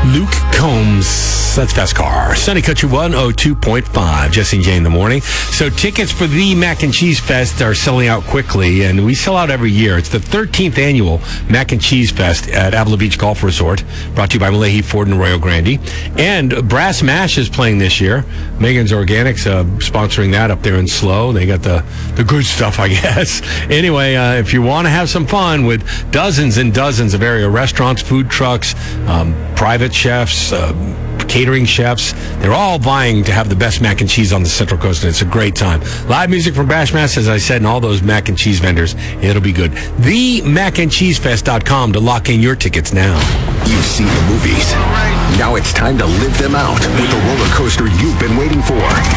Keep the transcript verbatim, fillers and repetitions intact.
Luke Combs. That's Fast Car. Sunny Country one oh two point five. Jesse and Jay in the morning. So tickets for the Mac and Cheese Fest are selling out quickly, and we sell out every year. It's the thirteenth annual Mac and Cheese Fest at Avila Beach Golf Resort, brought to you by Malahi Ford and Arroyo Grande. And Brass Mash is playing this year. Megan's Organics uh, sponsoring that up there in Slow. They got the, the good stuff, I guess. Anyway, uh, if you want to have some fun with dozens and dozens of area restaurants, food trucks, um, private chefs, uh, catering chefs, they're all vying to have the best mac and cheese on the Central Coast, and it's a great time. Live music from Brass Mash, as I said, and all those mac and cheese vendors. It'll be good. the mac and cheese fest dot com to lock in your tickets now. You've seen the movies. Now it's time to live them out with the roller coaster you've been waiting for.